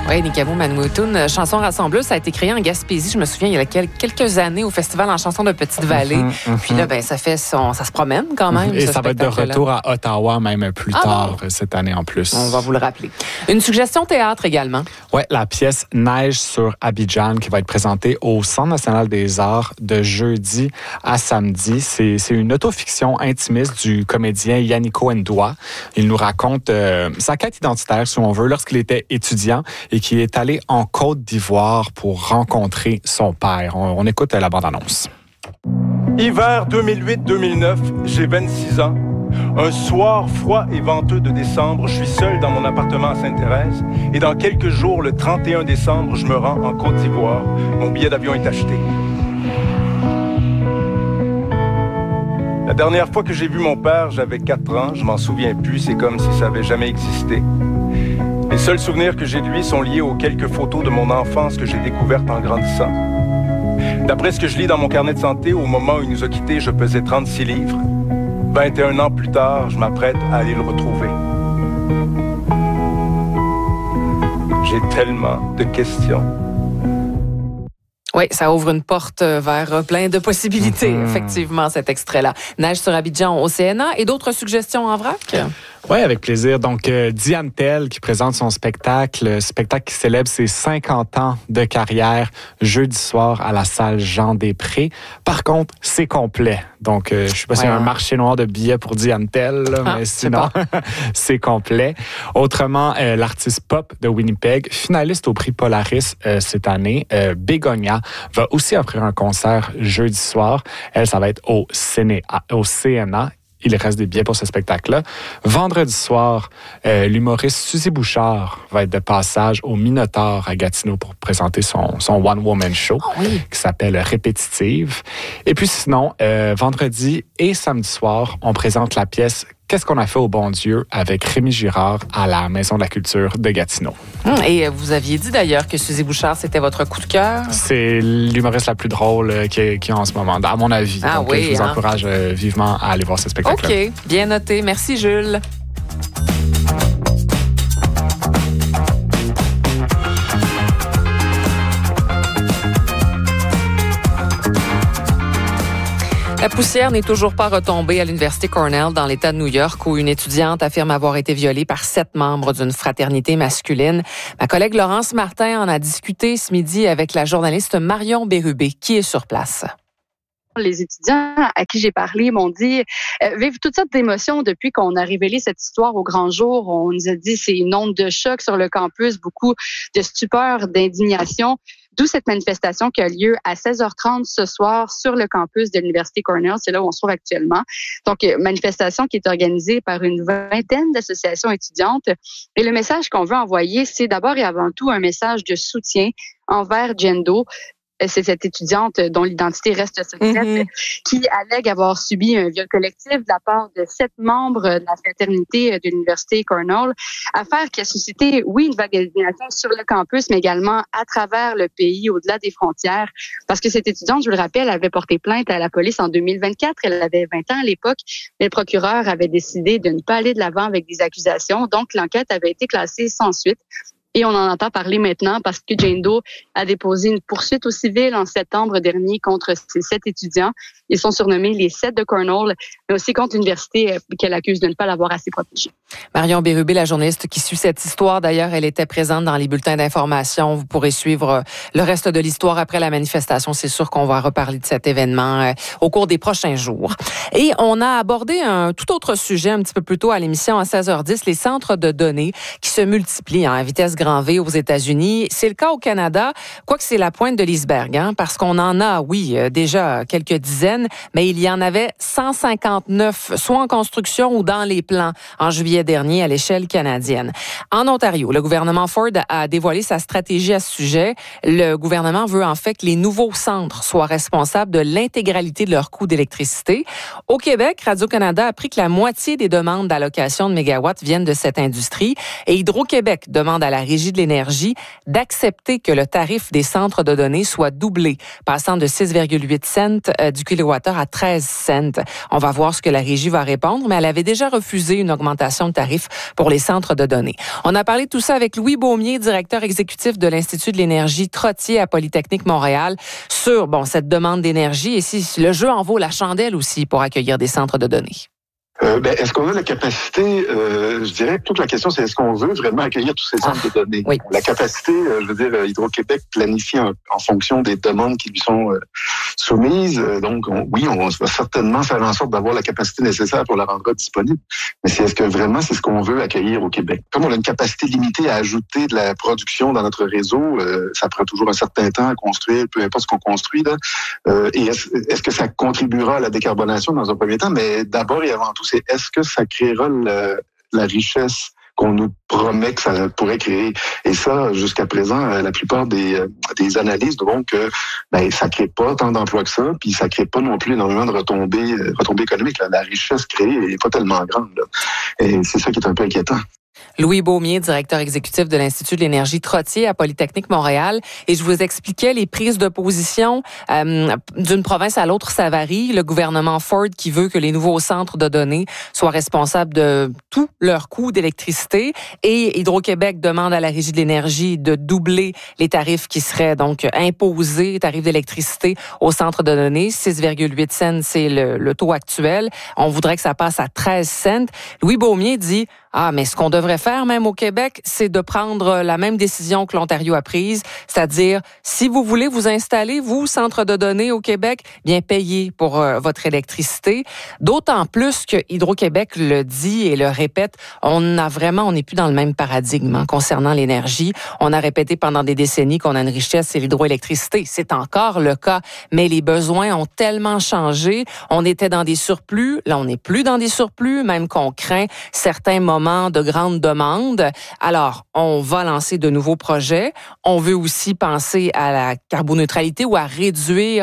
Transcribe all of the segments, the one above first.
Oui, Nikamo Manoutoun, chanson rassembleuse, ça a été créé en Gaspésie, je me souviens, il y a quelques années au festival en chanson de Petite-Vallée. Puis là, ça se promène quand même. Et ça va être de retour à Ottawa même plus tard cette année en plus. On va vous le rappeler. Une suggestion théâtre également. Oui, la pièce Neige sur Abidjan qui va être présentée au Centre national des arts de jeudi à samedi. C'est une autofiction intimiste du comédien Yannico Ndoa. Il nous raconte sa quête identitaire, si on veut, lorsqu'il était étudiant et qui est allé en Côte d'Ivoire pour rencontrer son père. On écoute la bande-annonce. Hiver 2008-2009, j'ai 26 ans. Un soir froid et venteux de décembre, je suis seul dans mon appartement à Sainte-Thérèse et dans quelques jours, le 31 décembre, je me rends en Côte d'Ivoire. Mon billet d'avion est acheté. La dernière fois que j'ai vu mon père, j'avais 4 ans, je m'en souviens plus, c'est comme si ça avait jamais existé. Les seuls souvenirs que j'ai de lui sont liés aux quelques photos de mon enfance que j'ai découvertes en grandissant. D'après ce que je lis dans mon carnet de santé, au moment où il nous a quittés, je pesais 36 livres. 21 ans plus tard, je m'apprête à aller le retrouver. J'ai tellement de questions. Oui, ça ouvre une porte vers plein de possibilités, effectivement, cet extrait-là. Neige sur Abidjan au CNA et d'autres suggestions en vrac? Oui, avec plaisir. Donc, Diane Tell qui présente son spectacle qui célèbre ses 50 ans de carrière jeudi soir à la salle Jean-Després. Par contre, c'est complet. Donc, je ne sais pas s'il y a un marché noir de billets pour Diane Tell, mais sinon, c'est complet. Autrement, l'artiste pop de Winnipeg, finaliste au prix Polaris cette année, Bégonia, va aussi offrir un concert jeudi soir. Elle, ça va être au CNA. Il reste des billets pour ce spectacle-là. Vendredi soir, l'humoriste Suzy Bouchard va être de passage au Minotaur à Gatineau pour présenter son one-woman show qui s'appelle Répétitive. Et puis sinon, vendredi et samedi soir, on présente la pièce Qu'est-ce qu'on a fait au bon Dieu avec Rémi Girard à la Maison de la Culture de Gatineau. Et vous aviez dit d'ailleurs que Suzy Bouchard, c'était votre coup de cœur? C'est l'humoriste la plus drôle qui est en ce moment, à mon avis. Donc, je vous encourage vivement à aller voir ce spectacle-là. OK, bien noté. Merci, Jules. La poussière n'est toujours pas retombée à l'Université Cornell dans l'État de New York où une étudiante affirme avoir été violée par 7 membres d'une fraternité masculine. Ma collègue Laurence Martin en a discuté ce midi avec la journaliste Marion Bérubé qui est sur place. Les étudiants à qui j'ai parlé m'ont dit vivent toutes sortes d'émotions depuis qu'on a révélé cette histoire au grand jour. On nous a dit c'est une onde de choc sur le campus, beaucoup de stupeur, d'indignation. D'où cette manifestation qui a lieu à 16h30 ce soir sur le campus de l'Université Cornell. C'est là où on se trouve actuellement. Donc, manifestation qui est organisée par une vingtaine d'associations étudiantes. Et le message qu'on veut envoyer, c'est d'abord et avant tout un message de soutien envers Jendo. C'est cette étudiante dont l'identité reste secrète qui allègue avoir subi un viol collectif de la part de 7 membres de la fraternité de l'Université Cornell. Affaire qui a suscité, une vague d'indignation sur le campus, mais également à travers le pays, au-delà des frontières. Parce que cette étudiante, je vous le rappelle, avait porté plainte à la police en 2024. Elle avait 20 ans à l'époque, mais le procureur avait décidé de ne pas aller de l'avant avec des accusations. Donc, l'enquête avait été classée sans suite. Et on en entend parler maintenant parce que Jane Doe a déposé une poursuite au civil en septembre dernier contre ces 7 étudiants. Ils sont surnommés les 7 de Cornell, mais aussi contre l'université qu'elle accuse de ne pas l'avoir assez protégée. Marion Bérubé, la journaliste qui suit cette histoire, d'ailleurs, elle était présente dans les bulletins d'information. Vous pourrez suivre le reste de l'histoire après la manifestation. C'est sûr qu'on va reparler de cet événement au cours des prochains jours. Et on a abordé un tout autre sujet un petit peu plus tôt à l'émission à 16h10, les centres de données qui se multiplient à vitesse grand V aux États-Unis. C'est le cas au Canada, quoique c'est la pointe de l'iceberg, parce qu'on en a, déjà quelques dizaines, mais il y en avait 159, soit en construction ou dans les plans en juillet dernier à l'échelle canadienne. En Ontario, le gouvernement Ford a dévoilé sa stratégie à ce sujet. Le gouvernement veut en fait que les nouveaux centres soient responsables de l'intégralité de leur coût d'électricité. Au Québec, Radio-Canada a appris que la moitié des demandes d'allocation de mégawatts viennent de cette industrie et Hydro-Québec demande à la Régie de l'énergie d'accepter que le tarif des centres de données soit doublé, passant de 6,8 cents du kilowattheure à 13 cents. On va voir ce que la Régie va répondre, mais elle avait déjà refusé une augmentation de tarif pour les centres de données. On a parlé de tout ça avec Louis Beaumier, directeur exécutif de l'Institut de l'énergie Trottier à Polytechnique Montréal, sur cette demande d'énergie et si le jeu en vaut la chandelle aussi pour accueillir des centres de données. Est-ce qu'on a la capacité, je dirais que toute la question, c'est est-ce qu'on veut vraiment accueillir tous ces centres de données? Oui. La capacité, je veux dire, Hydro-Québec planifie en fonction des demandes qui lui sont soumises. Donc, on va certainement faire en sorte d'avoir la capacité nécessaire pour la rendre disponible. Mais est-ce que vraiment c'est ce qu'on veut accueillir au Québec? Comme on a une capacité limitée à ajouter de la production dans notre réseau, ça prend toujours un certain temps à construire, peu importe ce qu'on construit, là. Et est-ce que ça contribuera à la décarbonation dans un premier temps? Mais d'abord et avant tout, c'est est-ce que ça créera la richesse qu'on nous promet que ça pourrait créer. Et ça, jusqu'à présent, la plupart des analyses diront que ça crée pas tant d'emplois que ça, puis ça crée pas non plus énormément de retombées économiques. Là. La richesse créée est pas tellement grande. Là. Et c'est ça qui est un peu inquiétant. Louis Beaumier, directeur exécutif de l'Institut de l'énergie Trottier à Polytechnique Montréal. Et je vous expliquais les prises de position d'une province à l'autre, ça varie. Le gouvernement Ford qui veut que les nouveaux centres de données soient responsables de tout leur coût d'électricité. Et Hydro-Québec demande à la Régie de l'énergie de doubler les tarifs qui seraient donc imposés, tarifs d'électricité aux centres de données. 6,8 cents, c'est le taux actuel. On voudrait que ça passe à 13 cents. Louis Beaumier dit... mais ce qu'on devrait faire même au Québec, c'est de prendre la même décision que l'Ontario a prise, c'est-à-dire, si vous voulez vous installer, vous, centre de données au Québec, bien payez pour votre électricité. D'autant plus que Hydro-Québec le dit et le répète, on n'est plus dans le même paradigme concernant l'énergie. On a répété pendant des décennies qu'on a une richesse, c'est l'hydroélectricité. C'est encore le cas, mais les besoins ont tellement changé. On était dans des surplus, là on n'est plus dans des surplus, même qu'on craint certains moments de grande demande. Alors, on va lancer de nouveaux projets. On veut aussi penser à la carboneutralité ou à réduire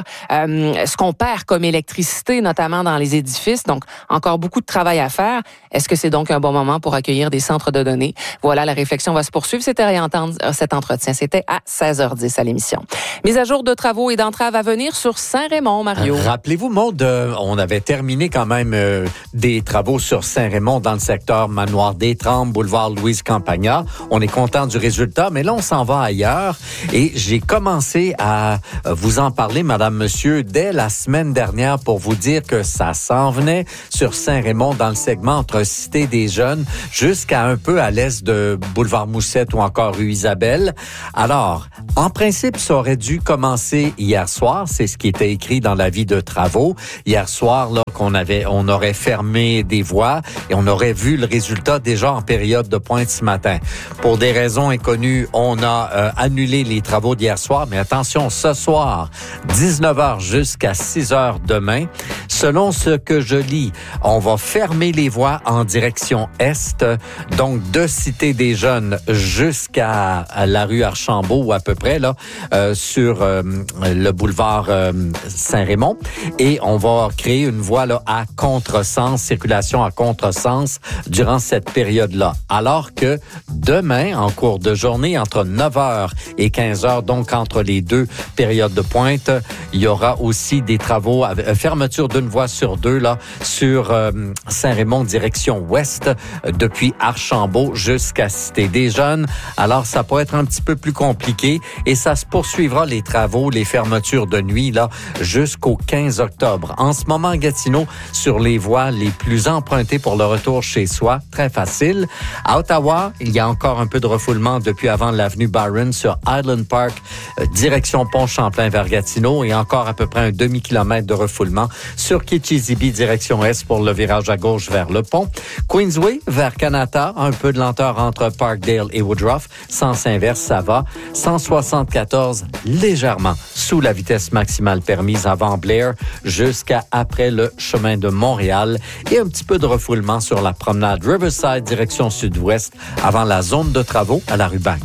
ce qu'on perd comme électricité, notamment dans les édifices. Donc, encore beaucoup de travail à faire. Est-ce que c'est donc un bon moment pour accueillir des centres de données? Voilà, la réflexion va se poursuivre. C'était réentendre cet entretien. C'était à 16h10 à l'émission. Mise à jour de travaux et d'entraves à venir sur Saint-Raymond, Mario. Rappelez-vous, Maude, on avait terminé quand même des travaux sur Saint-Raymond dans le secteur Manoir des Trembles, boulevard Louise Campagna. On est content du résultat, mais là, on s'en va ailleurs. Et j'ai commencé à vous en parler, madame, monsieur, dès la semaine dernière pour vous dire que ça s'en venait sur Saint-Raymond dans le segment entre Cité des Jeunes jusqu'à un peu à l'est de boulevard Moussette ou encore rue Isabelle. Alors, en principe, ça aurait dû commencer hier soir. C'est ce qui était écrit dans l'avis de travaux. Hier soir, là, on aurait fermé des voies et on aurait vu le résultat déjà en période de pointe ce matin. Pour des raisons inconnues, on a annulé les travaux d'hier soir, mais attention, ce soir, 19h jusqu'à 6h demain, selon ce que je lis, on va fermer les voies en direction est, donc de Cité des Jeunes jusqu'à la rue Archambault ou à peu près là, sur le boulevard Saint-Raymond, et on va créer une voie là à contresens, circulation à contresens durant cette période-là. Alors que demain, en cours de journée, entre 9h et 15h, donc entre les deux périodes de pointe, il y aura aussi des travaux, fermeture d'une voie sur deux là sur Saint-Raymond direction ouest, depuis Archambault jusqu'à Cité des Jeunes. Alors, ça peut être un petit peu plus compliqué et ça se poursuivra les travaux, les fermetures de nuit là jusqu'au 15 octobre. En ce moment, Gatineau, sur les voies les plus empruntées pour le retour chez soi, très facile. À Ottawa, il y a encore un peu de refoulement depuis avant l'avenue Byron sur Island Park, direction Pont-Champlain vers Gatineau, et encore à peu près un demi-kilomètre de refoulement sur Kitchizibee, direction est pour le virage à gauche vers le pont. Queensway vers Kanata, un peu de lenteur entre Parkdale et Woodruff. Sens inverse, ça va. 174 légèrement sous la vitesse maximale permise avant Blair jusqu'à après le chemin de Montréal, et un petit peu de refoulement sur la promenade Riverside direction sud-ouest avant la zone de travaux à la rue Bank.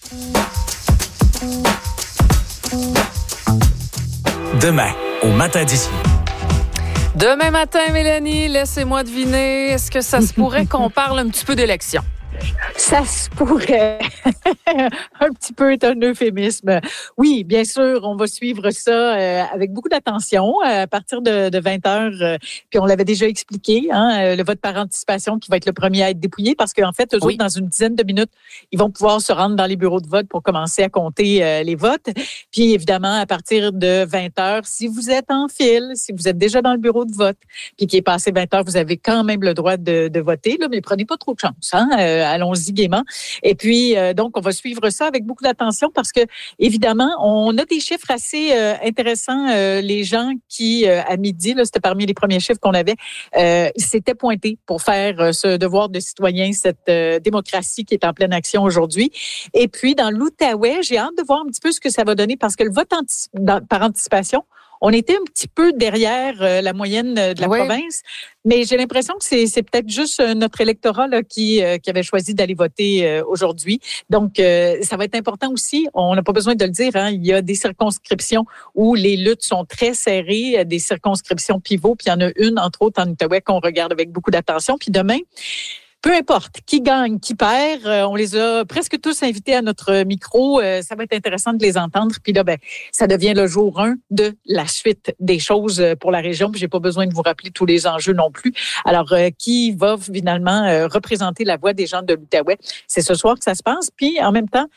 Demain, au matin d'ici. Demain matin, Mélanie, laissez-moi deviner, est-ce que ça se pourrait qu'on parle un petit peu d'élection? Ça se pourrait. Un petit peu est un euphémisme. Oui, bien sûr, on va suivre ça avec beaucoup d'attention à partir de 20 heures. Puis on l'avait déjà expliqué, le vote par anticipation qui va être le premier à être dépouillé parce qu'en fait, eux autres, dans une dizaine de minutes, ils vont pouvoir se rendre dans les bureaux de vote pour commencer à compter les votes. Puis évidemment, à partir de 20 heures, si vous êtes en file, si vous êtes déjà dans le bureau de vote, puis qu'il est passé 20 heures, vous avez quand même le droit de voter, là, mais prenez pas trop de chance. Allons-y gaiement. Et puis, donc, on va suivre ça avec beaucoup d'attention parce que, évidemment, on a des chiffres assez intéressants. Les gens qui, à midi, là, c'était parmi les premiers chiffres qu'on avait, s'étaient pointés pour faire ce devoir de citoyen, cette démocratie qui est en pleine action aujourd'hui. Et puis, dans l'Outaouais, j'ai hâte de voir un petit peu ce que ça va donner parce que le vote par anticipation, on était un petit peu derrière la moyenne de la province, mais j'ai l'impression que c'est peut-être juste notre électorat là, qui avait choisi d'aller voter aujourd'hui. Donc, ça va être important aussi. On n'a pas besoin de le dire. Il y a des circonscriptions où les luttes sont très serrées, des circonscriptions pivots, puis il y en a une, entre autres, en Outaouais, qu'on regarde avec beaucoup d'attention. Puis demain, peu importe qui gagne, qui perd, on les a presque tous invités à notre micro. Ça va être intéressant de les entendre. Puis là, ça devient le jour 1 de la suite des choses pour la région. Puis j'ai pas besoin de vous rappeler tous les enjeux non plus. Alors, qui va finalement représenter la voix des gens de l'Outaouais? C'est ce soir que ça se passe. Puis en même temps,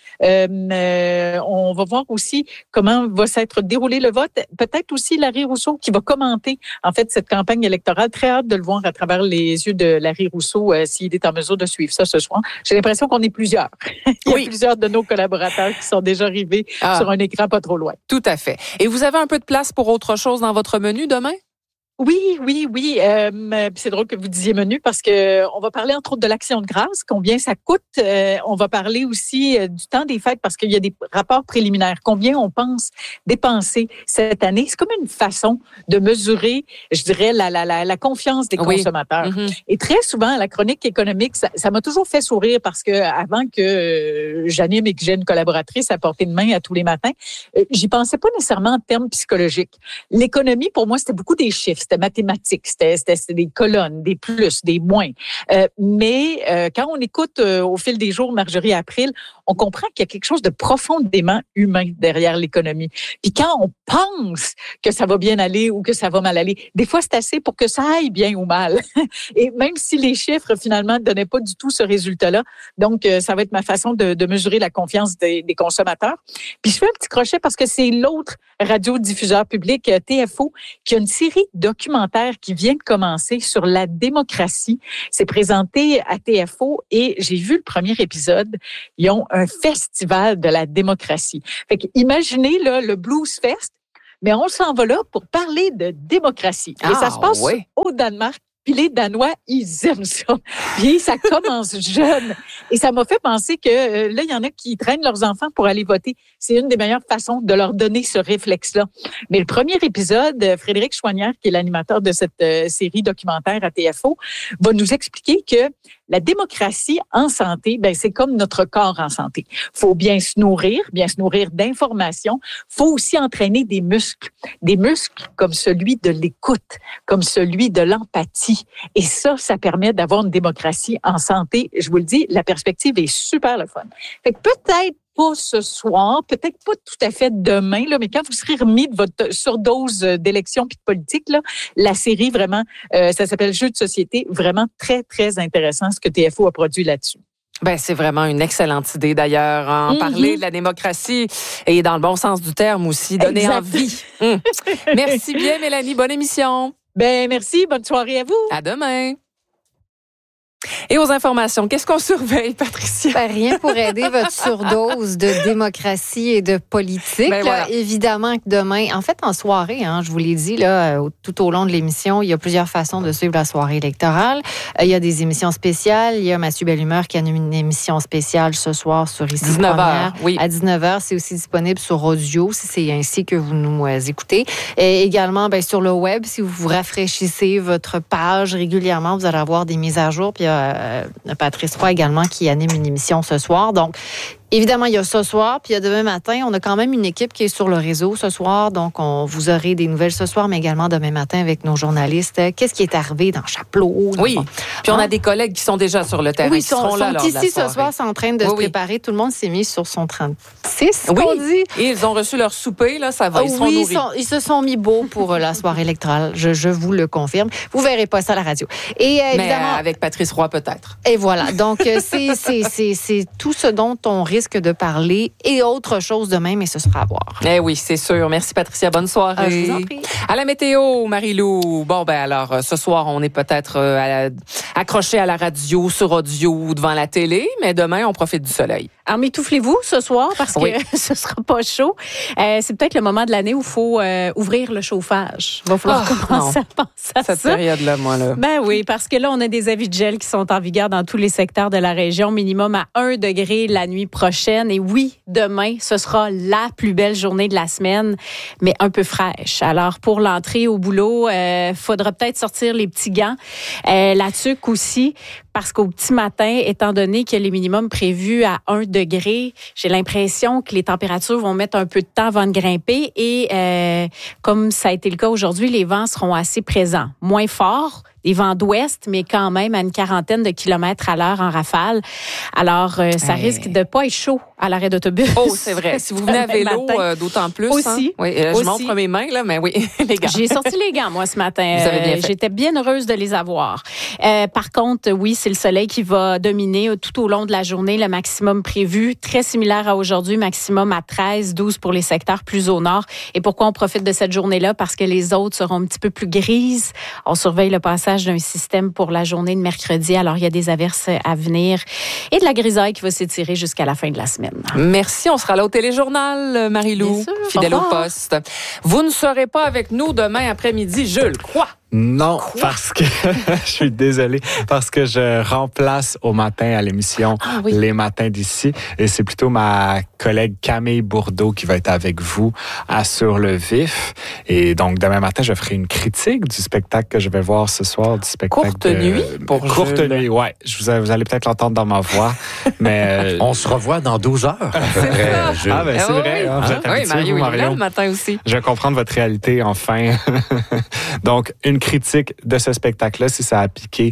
on va voir aussi comment va s'être déroulé le vote. Peut-être aussi Larry Rousseau qui va commenter en fait cette campagne électorale. Très hâte de le voir à travers les yeux de Larry Rousseau s'il est en mesure de suivre ça ce soir. J'ai l'impression qu'on est plusieurs. Il y a plusieurs de nos collaborateurs qui sont déjà arrivés sur un écran pas trop loin. Tout à fait. Et vous avez un peu de place pour autre chose dans votre menu demain? Oui. C'est drôle que vous disiez menu parce que on va parler entre autres de l'Action de grâce, combien ça coûte. On va parler aussi du temps des fêtes parce qu'il y a des rapports préliminaires. Combien on pense dépenser cette année? C'est comme une façon de mesurer, je dirais, la confiance des consommateurs. Mm-hmm. Et très souvent, la chronique économique, ça m'a toujours fait sourire parce que avant que j'anime et que j'ai une collaboratrice à portée de main à tous les matins, j'y pensais pas nécessairement en termes psychologiques. L'économie, pour moi, c'était beaucoup des chiffres. C'était mathématique, c'était des colonnes, des plus, des moins. Mais quand on écoute au fil des jours Marjorie April, on comprend qu'il y a quelque chose de profondément humain derrière l'économie. Puis quand on pense que ça va bien aller ou que ça va mal aller, des fois c'est assez pour que ça aille bien ou mal. Et même si les chiffres finalement ne donnaient pas du tout ce résultat-là, donc ça va être ma façon de mesurer la confiance des consommateurs. Puis je fais un petit crochet parce que c'est l'autre radiodiffuseur public, TFO, qui a une série documentaire qui vient de commencer sur la démocratie. C'est présenté à TFO et j'ai vu le premier épisode. Ils ont un festival de la démocratie. Fait que imaginez là, le Blues Fest, mais on s'en va là pour parler de démocratie. Et ça se passe au Danemark. Puis les Danois, ils aiment ça. Puis ça commence jeune. Et ça m'a fait penser que là, il y en a qui traînent leurs enfants pour aller voter. C'est une des meilleures façons de leur donner ce réflexe-là. Mais le premier épisode, Frédéric Chouanière, qui est l'animateur de cette série documentaire à TFO, va nous expliquer que la démocratie en santé, c'est comme notre corps en santé. Faut bien se nourrir d'informations. Faut aussi entraîner des muscles comme celui de l'écoute, comme celui de l'empathie. Et ça permet d'avoir une démocratie en santé. Je vous le dis, la perspective est super le fun. Fait que peut-être pas ce soir, peut-être pas tout à fait demain, là, mais quand vous serez remis de votre surdose d'élections puis de politique, là, la série vraiment, ça s'appelle Jeux de société, vraiment très, très intéressant ce que TFO a produit là-dessus. C'est vraiment une excellente idée d'ailleurs. Parler de la démocratie et dans le bon sens du terme aussi, donner envie. Merci bien, Mélanie. Bonne émission. Merci. Bonne soirée à vous. À demain. Et aux informations, qu'est-ce qu'on surveille, Patricia? Rien pour aider votre surdose de démocratie et de politique. Voilà. Évidemment que demain, en fait, en soirée, je vous l'ai dit, là, tout au long de l'émission, il y a plusieurs façons de suivre la soirée électorale. Il y a des émissions spéciales. Il y a Mathieu Bellumeur qui anime une émission spéciale ce soir sur Ici 19h. Oui. À 19h, c'est aussi disponible sur audio, si c'est ainsi que vous nous écoutez. Et également, sur le web, si vous rafraîchissez votre page régulièrement, vous allez avoir des mises à jour. Puis Patrice Roy également qui anime une émission ce soir. Donc, Évidemment, il y a ce soir, puis il y a demain matin. On a quand même une équipe qui est sur le réseau ce soir, donc vous aurez des nouvelles ce soir, mais également demain matin avec nos journalistes. Qu'est-ce qui est arrivé dans Chapelot? Oui, puis on a des collègues qui sont déjà sur le terrain, oui, qui seront là lors de la ici soirée. Ce soir, sont en train de se préparer. Tout le monde s'est mis sur son 36, on dit. Et ils ont reçu leur souper, là, ça va, ils seront nourris. Ils se sont mis beaux pour la soirée électorale, je vous le confirme. Vous verrez pas ça à la radio. Et mais évidemment, avec Patrice Roy, peut-être. Et voilà, donc c'est tout ce dont on risque de parler et autre chose demain, mais ce sera à voir. Eh oui, c'est sûr. Merci Patricia, bonne soirée. Je vous en prie. À la météo, Marie-Lou. Bon, ben alors, ce soir, on est peut-être accroché à la radio, sur audio ou devant la télé, mais demain, on profite du soleil. Alors, m'étoufflez-vous ce soir parce que ce sera pas chaud. C'est peut-être le moment de l'année où il faut ouvrir le chauffage. Il va falloir commencer à penser à cette ça. période-là, moi, là. Ben oui, parce que là, on a des avis de gel qui sont en vigueur dans tous les secteurs de la région, minimum à 1 degré la nuit prochaine. Et oui, demain, ce sera la plus belle journée de la semaine, mais un peu fraîche. Alors, pour l'entrée au boulot, faudra peut-être sortir les petits gants. La tuque aussi, parce qu'au petit matin, étant donné que les minimums prévus à 1 degré, j'ai l'impression que les températures vont mettre un peu de temps avant de grimper et comme ça a été le cas aujourd'hui, les vents seront assez présents. Moins forts, des vents d'ouest, mais quand même à une 40aine de kilomètres à l'heure en rafale. Alors, ça risque de pas être chaud à l'arrêt d'autobus. Oh, c'est vrai. Si vous venez à vélo, d'autant plus. Aussi. Hein? Oui, je montre mes mains, là, mais oui, les gants. J'ai sorti les gants, moi, ce matin. Vous avez bien fait. J'étais bien heureuse de les avoir. Par contre, oui, c'est le soleil qui va dominer tout au long de la journée. Le maximum prévu, très similaire à aujourd'hui, maximum à 13, 12 pour les secteurs plus au nord. Et pourquoi on profite de cette journée-là? Parce que les autres seront un petit peu plus grises. On surveille le passage d'un système pour la journée de mercredi. Alors, il y a des averses à venir et de la grisaille qui va s'étirer jusqu'à la fin de la semaine. Merci. On sera là au téléjournal, Marie-Lou, fidèle au poste. Vous ne serez pas avec nous demain après-midi, je le crois. Non, parce que je suis désolé, parce que je remplace au matin à l'émission Les Matins d'ici, et c'est plutôt ma collègue Camille Bourdeau qui va être avec vous à Sur le Vif. Et donc demain matin, je ferai une critique du spectacle que je vais voir ce soir, du spectacle Courte nuit pour Courte nuit, ouais. Vous allez peut-être l'entendre dans ma voix, mais on se revoit dans 12 heures. C'est ça. Ah ben c'est vrai. Hein, oui, Mario, il est là le matin aussi. Je vais comprendre votre réalité enfin. Donc une critique de ce spectacle-là, si ça a piqué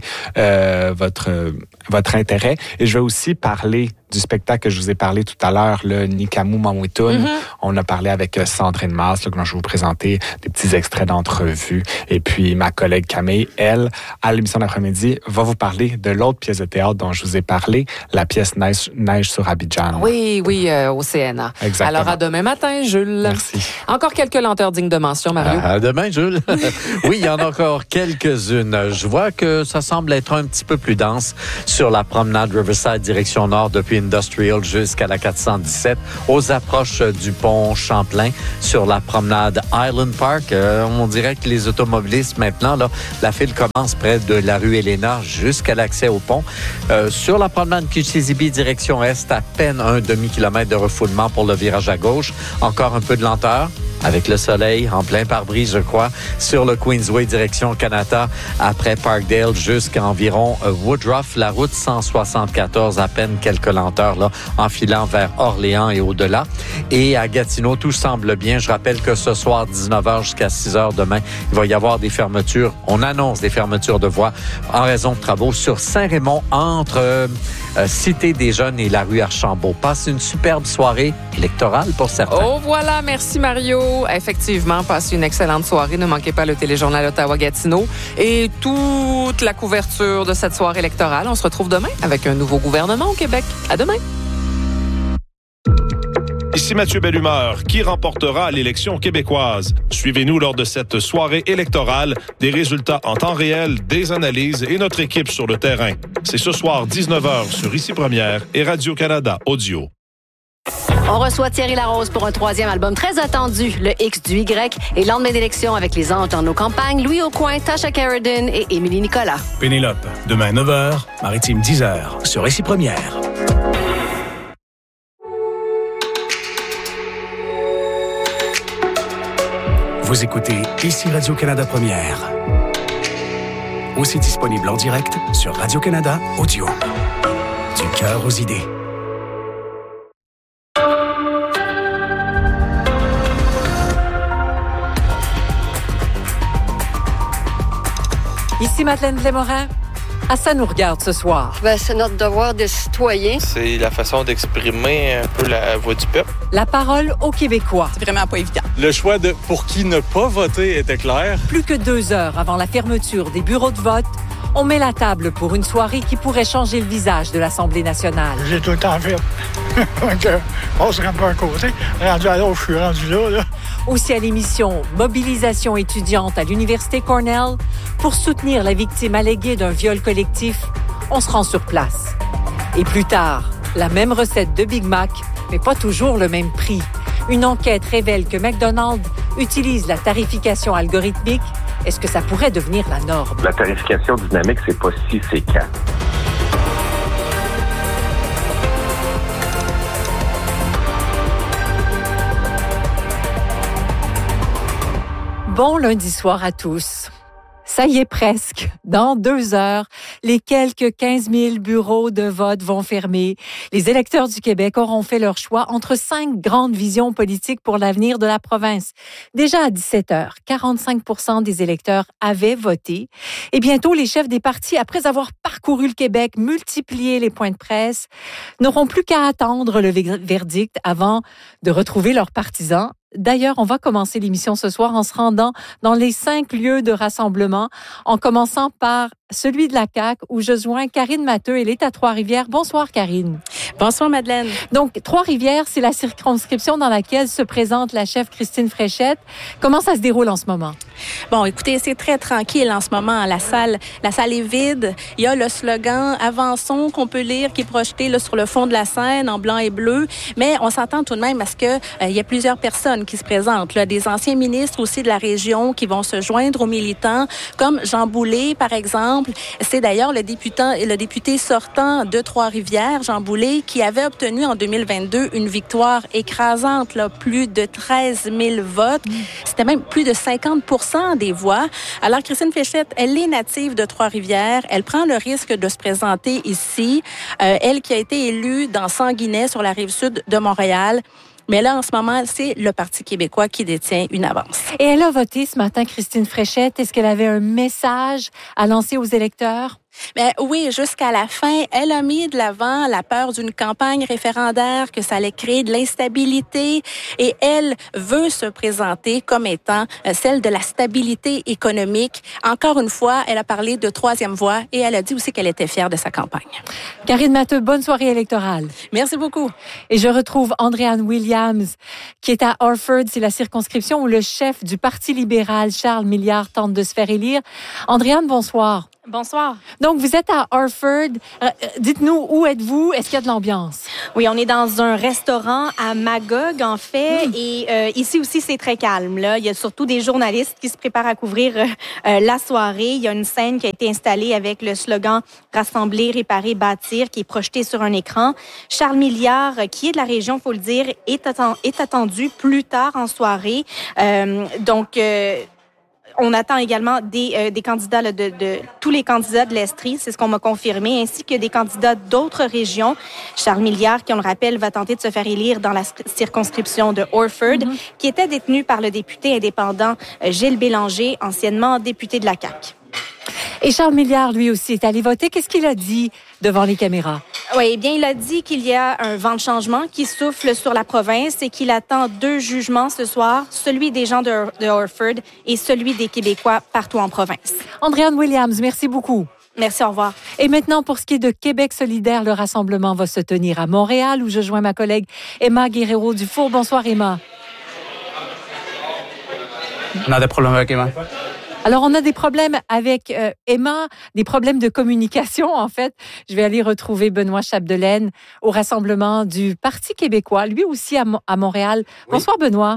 votre intérêt. Et je vais aussi parler du spectacle que je vous ai parlé tout à l'heure, le Nikamu Mamwitoun. On a parlé avec Sandrine Masse, là, dont je vais vous présenter des petits extraits d'entrevues. Et puis, ma collègue Camille, elle, à l'émission d'après-midi, va vous parler de l'autre pièce de théâtre dont je vous ai parlé, la pièce Neige sur Abidjan. Oui, au CNA. Exactement. Alors, à demain matin, Jules. Merci. Encore quelques lenteurs dignes de mention, Mario. À demain, Jules. Oui, il y en a encore quelques-unes. Je vois que ça semble être un petit peu plus dense sur la promenade Riverside direction nord depuis Industrial jusqu'à la 417, aux approches du pont Champlain sur la promenade Island Park. On dirait que les automobilistes maintenant, là, la file commence près de la rue Elena jusqu'à l'accès au pont. Sur la promenade Kichizibi direction est, à peine un demi-kilomètre de refoulement pour le virage à gauche. Encore un peu de lenteur. Avec le soleil en plein pare-brise, je crois, sur le Queensway direction Kanata, après Parkdale jusqu'à environ Woodruff, la route 174, à peine quelques lenteurs là, en filant vers Orléans et au-delà. Et à Gatineau, tout semble bien. Je rappelle que ce soir, 19h jusqu'à 6h demain, il va y avoir des fermetures. On annonce des fermetures de voies en raison de travaux sur Saint-Raymond entre Cité des Jeunes et la rue Archambault. Passe une superbe soirée électorale pour certains. Oh voilà, merci Mario. Effectivement, passez une excellente soirée. Ne manquez pas le téléjournal Ottawa-Gatineau et toute la couverture de cette soirée électorale. On se retrouve demain avec un nouveau gouvernement au Québec. À demain. Ici Mathieu Bellumeur, qui remportera l'élection québécoise. Suivez-nous lors de cette soirée électorale, des résultats en temps réel, des analyses et notre équipe sur le terrain. C'est ce soir 19h sur Ici Première et Radio-Canada Audio. On reçoit Thierry Larose pour un 3e album très attendu, le X du Y, et lendemain d'élection avec les Anges dans nos campagnes, Louis Aucoin, Tasha Carradine et Émilie Nicolas. Pénélope, demain 9h, Maritime 10h, sur Ici Première. Vous écoutez Ici Radio-Canada Première. Aussi disponible en direct sur Radio-Canada Audio. Du cœur aux idées. Merci Madeleine Lémorin. À ça nous regarde ce soir. C'est notre devoir de citoyen. C'est la façon d'exprimer un peu la voix du peuple. La parole aux Québécois. C'est vraiment pas évident. Le choix de pour qui ne pas voter était clair. Plus que 2 heures avant la fermeture des bureaux de vote, on met la table pour une soirée qui pourrait changer le visage de l'Assemblée nationale. J'ai tout le temps fait. On se rend pas à côté. Rendu à l'autre, je suis rendu là. Aussi à l'émission Mobilisation étudiante à l'Université Cornell, pour soutenir la victime alléguée d'un viol collectif, on se rend sur place. Et plus tard, la même recette de Big Mac, mais pas toujours le même prix. Une enquête révèle que McDonald's utilise la tarification algorithmique. Est-ce que ça pourrait devenir la norme? La tarification dynamique, c'est pas si, c'est quand. Bon lundi soir à tous. Ça y est presque. Dans 2 heures, les quelques 15 000 bureaux de vote vont fermer. Les électeurs du Québec auront fait leur choix entre 5 grandes visions politiques pour l'avenir de la province. Déjà à 17 heures, 45% des électeurs avaient voté. Et bientôt, les chefs des partis, après avoir parcouru le Québec, multiplié les points de presse, n'auront plus qu'à attendre le verdict avant de retrouver leurs partisans. D'ailleurs, on va commencer l'émission ce soir en se rendant dans les 5 lieux de rassemblement, en commençant par celui de la CAQ, où je joins Karine Matteux. Elle est à Trois-Rivières. Bonsoir, Karine. Bonsoir, Madeleine. Donc, Trois-Rivières, c'est la circonscription dans laquelle se présente la chef Christine Fréchette. Comment ça se déroule en ce moment? Bon, écoutez, c'est très tranquille en ce moment. La salle est vide. Il y a le slogan « Avançons » qu'on peut lire, qui est projeté là, sur le fond de la scène en blanc et bleu. Mais on s'entend tout de même parce que il y a plusieurs personnes qui se présentent. Là, des anciens ministres aussi de la région qui vont se joindre aux militants, comme Jean Boulet, par exemple. C'est d'ailleurs le député sortant de Trois-Rivières, Jean Boulet, qui avait obtenu en 2022 une victoire écrasante, là, plus de 13 000 votes. C'était même plus de 50% des voix. Alors, Christine Fréchette, elle est native de Trois-Rivières. Elle prend le risque de se présenter ici. Elle qui a été élue dans Sanguinet, sur la rive sud de Montréal. Mais là, en ce moment, c'est le Parti québécois qui détient une avance. Et elle a voté ce matin, Christine Fréchette. Est-ce qu'elle avait un message à lancer aux électeurs? Mais oui, jusqu'à la fin, elle a mis de l'avant la peur d'une campagne référendaire, que ça allait créer de l'instabilité, et elle veut se présenter comme étant celle de la stabilité économique. Encore une fois, elle a parlé de troisième voie et elle a dit aussi qu'elle était fière de sa campagne. Karine Matteux, bonne soirée électorale. Merci beaucoup. Et je retrouve Andréane Williams, qui est à Orford. C'est la circonscription où le chef du Parti libéral, Charles Milliard, tente de se faire élire. Andréane, bonsoir. Bonsoir. Donc, vous êtes à Orford. Dites-nous, où êtes-vous? Est-ce qu'il y a de l'ambiance? Oui, on est dans un restaurant à Magog, en fait. Et ici aussi, c'est très calme. Là. Il y a surtout des journalistes qui se préparent à couvrir la soirée. Il y a une scène qui a été installée avec le slogan « Rassembler, réparer, bâtir » qui est projeté sur un écran. Charles Milliard, qui est de la région, il faut le dire, est attendu plus tard en soirée. On attend également des candidats de tous les candidats de l'Estrie, c'est ce qu'on m'a confirmé, ainsi que des candidats d'autres régions. Charles Milliard, qui on le rappelle, va tenter de se faire élire dans la circonscription de Orford, qui était détenue par le député indépendant Gilles Bélanger, anciennement député de la CAQ. Et Charles Milliard, lui aussi, est allé voter. Qu'est-ce qu'il a dit devant les caméras? Oui, eh bien, il a dit qu'il y a un vent de changement qui souffle sur la province et qu'il attend 2 jugements ce soir, celui des gens de Orford et celui des Québécois partout en province. Andréane Williams, merci beaucoup. Merci, au revoir. Et maintenant, pour ce qui est de Québec solidaire, le rassemblement va se tenir à Montréal, où je joins ma collègue Emma Guerrero-Dufour. Bonsoir, Emma. On a des problèmes avec Emma. Alors, on a des problèmes avec Emma, des problèmes de communication, en fait. Je vais aller retrouver Benoît Chapdelaine au rassemblement du Parti québécois, lui aussi à Montréal. Oui. Bonsoir, Benoît.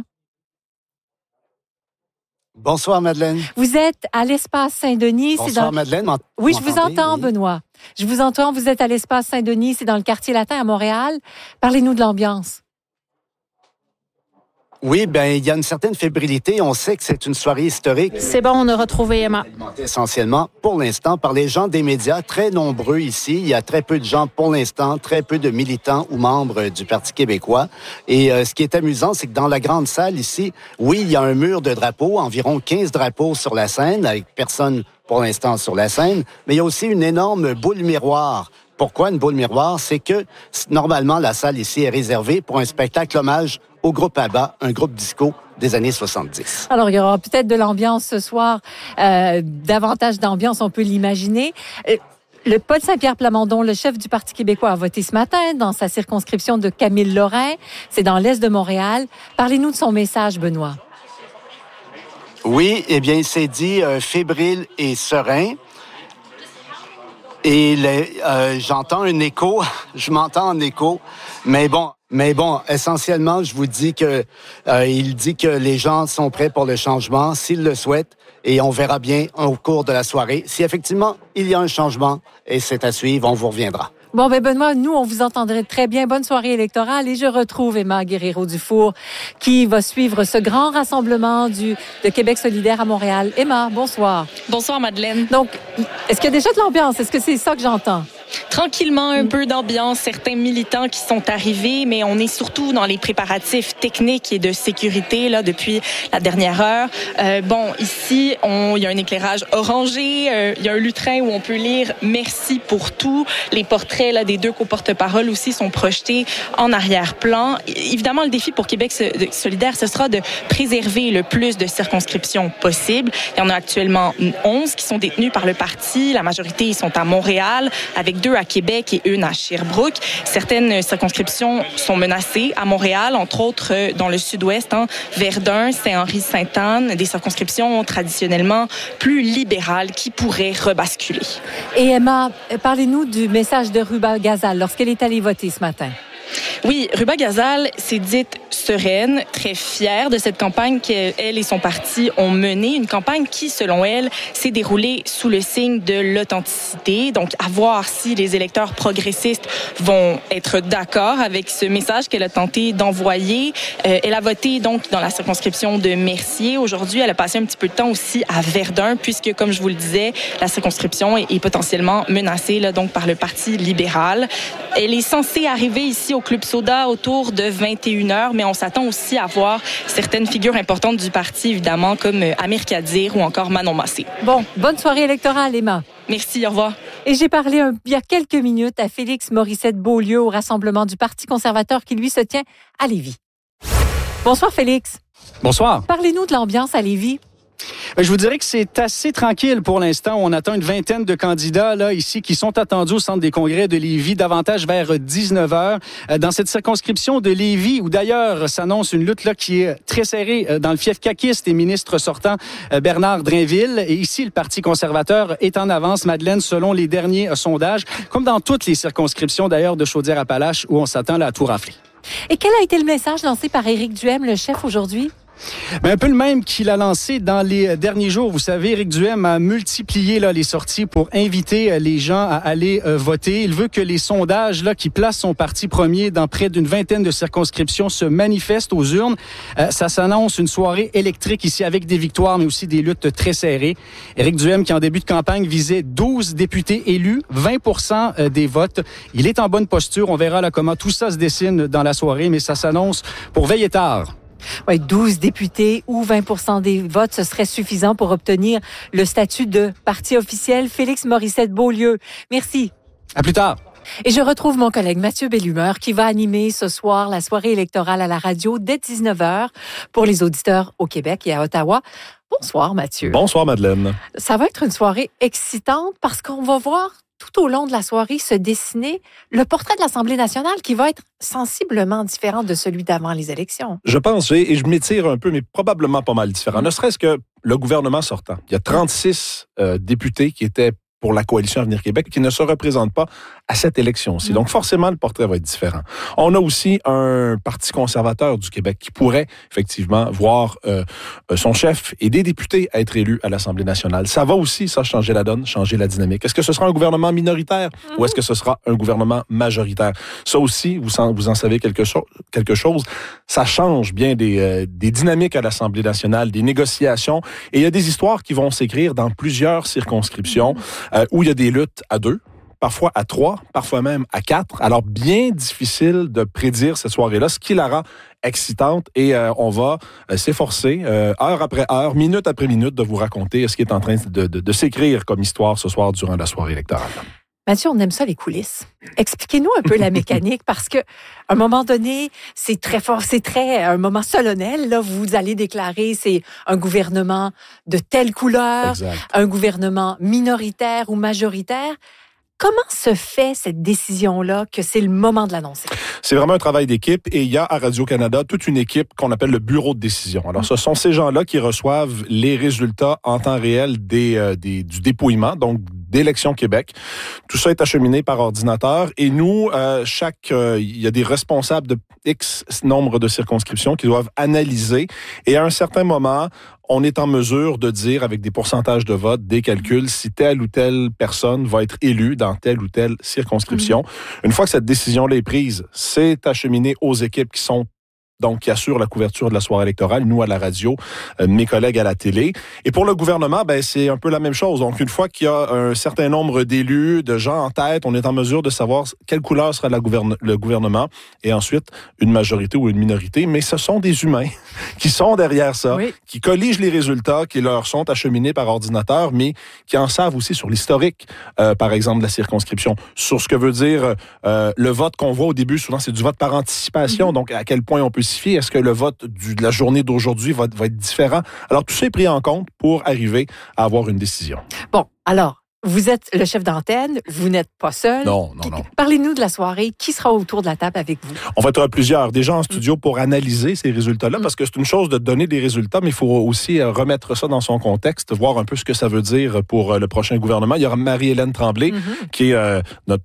Bonsoir, Madeleine. Vous êtes à l'Espace Saint-Denis. Bonsoir, Madeleine. Oui, je vous entends, oui. Benoît. Je vous entends. Vous êtes à l'Espace Saint-Denis. C'est dans le quartier latin à Montréal. Parlez-nous de l'ambiance. Oui, il y a une certaine fébrilité. On sait que c'est une soirée historique. C'est bon, on a retrouvé Emma. Essentiellement, pour l'instant, par les gens des médias, très nombreux ici. Il y a très peu de gens, pour l'instant, très peu de militants ou membres du Parti québécois. Et ce qui est amusant, c'est que dans la grande salle ici, oui, il y a un mur de drapeaux, environ 15 drapeaux sur la scène, avec personne pour l'instant sur la scène, mais il y a aussi une énorme boule miroir. Pourquoi une boule miroir? C'est que normalement, la salle ici est réservée pour un spectacle hommage au groupe ABBA, un groupe disco des années 70. Alors, il y aura peut-être de l'ambiance ce soir, davantage d'ambiance, on peut l'imaginer. Le Paul Saint-Pierre Plamondon, le chef du Parti québécois, a voté ce matin dans sa circonscription de Camille-Lorrain. C'est dans l'est de Montréal. Parlez-nous de son message, Benoît. Oui, eh bien, il s'est dit fébrile et serein. Et j'entends un écho, je m'entends en écho, mais bon, essentiellement, je vous dis que il dit que les gens sont prêts pour le changement, s'ils le souhaitent, et on verra bien au cours de la soirée. Si effectivement il y a un changement, et c'est à suivre, on vous reviendra. Bon, Benoît, nous, on vous entendrait très bien. Bonne soirée électorale. Et je retrouve Emma Guerriero-Dufour qui va suivre ce grand rassemblement de Québec solidaire à Montréal. Emma, bonsoir. Bonsoir, Madeleine. Donc, est-ce qu'il y a déjà de l'ambiance? Est-ce que c'est ça que j'entends? Tranquillement, un peu d'ambiance, certains militants qui sont arrivés, mais on est surtout dans les préparatifs techniques et de sécurité là depuis la dernière heure. Ici, il y a un éclairage orangé, il y a un lutrin où on peut lire « Merci pour tout ». Les portraits là, des deux co-porte-paroles aussi sont projetés en arrière-plan. Évidemment, le défi pour Québec solidaire, ce sera de préserver le plus de circonscriptions possible. Il y en a actuellement 11 qui sont détenues par le parti. La majorité, ils sont à Montréal, avec 2 à Québec et une à Sherbrooke. Certaines circonscriptions sont menacées à Montréal, entre autres dans le sud-ouest, Verdun, Saint-Henri-Sainte-Anne, des circonscriptions traditionnellement plus libérales qui pourraient rebasculer. Et Emma, parlez-nous du message de Ruba Gazal lorsqu'elle est allée voter ce matin. Oui, Ruba Gazal s'est dite sereine, très fière de cette campagne qu'elle et son parti ont menée. Une campagne qui, selon elle, s'est déroulée sous le signe de l'authenticité. Donc, à voir si les électeurs progressistes vont être d'accord avec ce message qu'elle a tenté d'envoyer. Elle a voté donc dans la circonscription de Mercier. Aujourd'hui, elle a passé un petit peu de temps aussi à Verdun, puisque, comme je vous le disais, la circonscription est potentiellement menacée là, donc par le Parti libéral. Elle est censée arriver ici au Club Soda autour de 21h, mais on s'attend aussi à voir certaines figures importantes du parti, évidemment, comme Amir Kadir ou encore Manon Massé. Bon, bonne soirée électorale, Emma. Merci, au revoir. Et j'ai parlé il y a quelques minutes à Félix Morissette-Beaulieu au rassemblement du Parti conservateur qui, lui, se tient à Lévis. Bonsoir, Félix. Bonsoir. Parlez-nous de l'ambiance à Lévis. Je vous dirais que c'est assez tranquille pour l'instant. On attend une vingtaine de candidats là ici qui sont attendus au centre des congrès de Lévis, davantage vers 19h. Dans cette circonscription de Lévis, où d'ailleurs s'annonce une lutte là qui est très serrée dans le fief caquiste et ministre sortant Bernard Drainville. Et ici, le Parti conservateur est en avance, Madeleine, selon les derniers sondages, comme dans toutes les circonscriptions d'ailleurs de Chaudière-Appalaches où on s'attend là à tout rafler. Et quel a été le message lancé par Éric Duhem, le chef, aujourd'hui? Un peu le même qu'il a lancé dans les derniers jours. Vous savez, Éric Duhem a multiplié là, les sorties pour inviter les gens à aller voter. Il veut que les sondages là, qui placent son parti premier dans près d'une vingtaine de circonscriptions se manifestent aux urnes. Ça s'annonce une soirée électrique ici avec des victoires, mais aussi des luttes très serrées. Éric Duhem, qui en début de campagne visait 12 députés élus, 20% des votes. Il est en bonne posture. On verra là, comment tout ça se dessine dans la soirée, mais ça s'annonce pour veiller tard. Oui, 12 députés ou 20% des votes, ce serait suffisant pour obtenir le statut de parti officiel. Félix Morissette-Beaulieu, merci. À plus tard. Et je retrouve mon collègue Mathieu Bellumeur qui va animer ce soir la soirée électorale à la radio dès 19h pour les auditeurs au Québec et à Ottawa. Bonsoir Mathieu. Bonsoir Madeleine. Ça va être une soirée excitante parce qu'on va voir tout au long de la soirée se dessiner le portrait de l'Assemblée nationale qui va être sensiblement différent de celui d'avant les élections. Je pense, et je m'étire un peu, mais probablement pas mal différent. Ne serait-ce que le gouvernement sortant. Il y a 36 députés qui étaient pour la coalition Avenir Québec qui ne se représente pas à cette élection-ci. Donc, forcément, le portrait va être différent. On a aussi un Parti conservateur du Québec qui pourrait, effectivement, voir son chef et des députés être élus à l'Assemblée nationale. Ça va aussi, ça, changer la donne, changer la dynamique. Est-ce que ce sera un gouvernement minoritaire ou est-ce que ce sera un gouvernement majoritaire? Ça aussi, vous en savez quelque chose. Ça change bien des dynamiques à l'Assemblée nationale, des négociations. Et il y a des histoires qui vont s'écrire dans plusieurs circonscriptions où il y a des luttes à 2. Parfois à 3, parfois même à 4. Alors, bien difficile de prédire cette soirée-là, ce qui la rend excitante. Et on va s'efforcer, heure après heure, minute après minute, de vous raconter ce qui est en train de s'écrire comme histoire ce soir durant la soirée électorale. Mathieu, on aime ça, les coulisses. Expliquez-nous un peu la mécanique, parce que à un moment donné, c'est très fort, un moment solennel. Là, vous allez déclarer, c'est un gouvernement de telle couleur, un gouvernement minoritaire ou majoritaire. Comment se fait cette décision-là que c'est le moment de l'annoncer? C'est vraiment un travail d'équipe et il y a à Radio-Canada toute une équipe qu'on appelle le bureau de décision. Alors, ce sont ces gens-là qui reçoivent les résultats en temps réel du dépouillement, donc d'Élections Québec. Tout ça est acheminé par ordinateur et nous, il y a des responsables de X nombre de circonscriptions qui doivent analyser et à un certain moment, on est en mesure de dire avec des pourcentages de vote, des calculs, si telle ou telle personne va être élue dans telle ou telle circonscription. Une fois que cette décision-là est prise, c'est acheminé aux équipes qui assurent la couverture de la soirée électorale, nous à la radio, mes collègues à la télé. Et pour le gouvernement, c'est un peu la même chose. Donc, une fois qu'il y a un certain nombre d'élus, de gens en tête, on est en mesure de savoir quelle couleur sera le gouvernement et ensuite une majorité ou une minorité. Mais ce sont des humains qui sont derrière ça, qui colligent les résultats qui leur sont acheminés par ordinateur, mais qui en savent aussi sur l'historique, par exemple, de la circonscription, sur ce que veut dire le vote qu'on voit au début. Souvent, c'est du vote par anticipation. Donc, à quel point on peut est-ce que le vote de la journée d'aujourd'hui va être différent? Alors, tout ça est pris en compte pour arriver à avoir une décision. Bon, alors, vous êtes le chef d'antenne, vous n'êtes pas seul. Non. Parlez-nous de la soirée. Qui sera autour de la table avec vous? On va être plusieurs, déjà en studio pour analyser ces résultats-là, parce que c'est une chose de donner des résultats, mais il faut aussi remettre ça dans son contexte, voir un peu ce que ça veut dire pour le prochain gouvernement. Il y aura Marie-Hélène Tremblay, qui est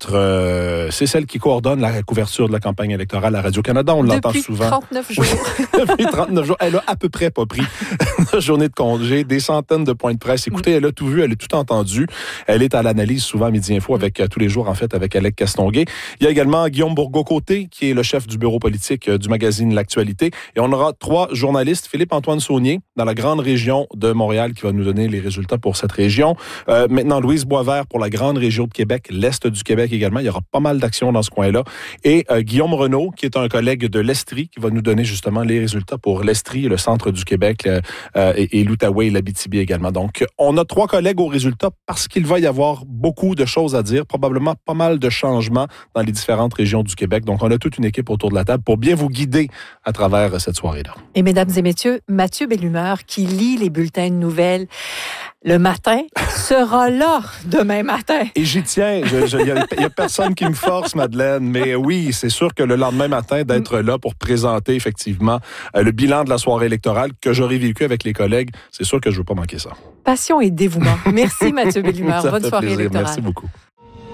c'est celle qui coordonne la couverture de la campagne électorale à Radio-Canada. On l'entend souvent. 39 jours. Depuis 39 jours. Elle a à peu près pas pris de journée de congé, des centaines de points de presse. Écoutez, elle a tout vu, elle a tout entendu. Elle est à l'analyse souvent à Midi Info avec tous les jours, en fait, avec Alec Castonguay. Il y a également Guillaume Bourgault-Côté, qui est le chef du bureau politique du magazine L'Actualité. Et on aura 3 journalistes. Philippe-Antoine Saunier, dans la grande région de Montréal, qui va nous donner les résultats pour cette région. Maintenant, Louise Boisvert pour la grande région de Québec, l'Est du Québec également. Il y aura pas mal d'actions dans ce coin-là. Et Guillaume Renaud, qui est un collègue de l'Estrie, qui va nous donner justement les résultats pour l'Estrie, le centre du Québec, et l'Outaouais et l'Abitibi également. Donc, on a 3 collègues aux résultats parce qu'il va y avoir beaucoup de choses à dire, probablement pas mal de changements dans les différentes régions du Québec. Donc, on a toute une équipe autour de la table pour bien vous guider à travers cette soirée-là. Et mesdames et messieurs, Mathieu Bellumeur, qui lit les bulletins de nouvelles le matin, sera là demain matin. Et j'y tiens. Il n'y a personne qui me force, Madeleine. Mais oui, c'est sûr que le lendemain matin, d'être là pour présenter effectivement le bilan de la soirée électorale que j'aurai vécu avec les collègues, c'est sûr que je ne veux pas manquer ça. Passion et dévouement. Merci, Mathieu Bellumeur. Bonne soirée électorale. Merci beaucoup.